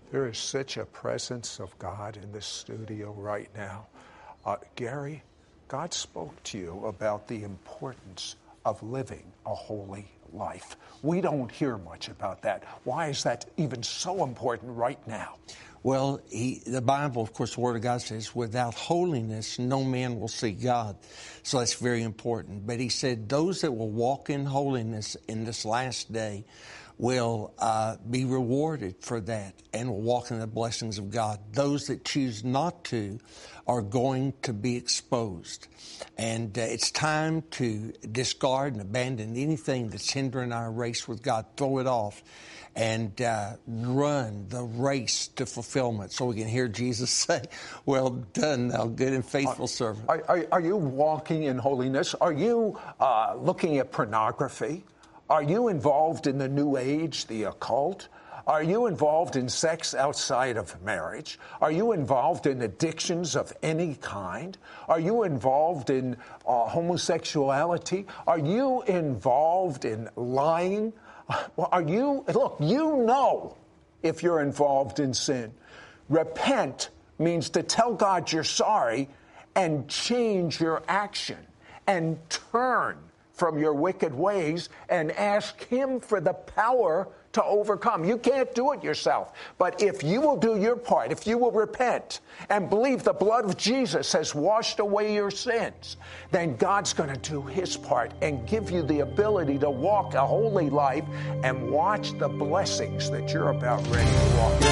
There is such a presence of God in this studio right now. Gary, God spoke to you about the importance of living a holy life. We don't hear much about that. Why is that even so important right now? Well, the Bible, of course, the Word of God says, without holiness, no man will see God. So that's very important. But he said, those that will walk in holiness in this last day will be rewarded for that and will walk in the blessings of God. Those that choose not to are going to be exposed. And it's time to discard and abandon anything that's hindering our race with God. Throw it off and run the race to fulfillment so we can hear Jesus say, well done, thou good and faithful servant. Are you walking in holiness? Are you looking at pornography? Are you involved in the New Age, the occult? Are you involved in sex outside of marriage? Are you involved in addictions of any kind? Are you involved in homosexuality? Are you involved in lying? Look, you know if you're involved in sin. Repent means to tell God you're sorry and change your action and turn from your wicked ways and ask Him for the power to overcome. You can't do it yourself. But if you will do your part, if you will repent and believe the blood of Jesus has washed away your sins, then God's going to do His part and give you the ability to walk a holy life and watch the blessings that you're about ready to walk in.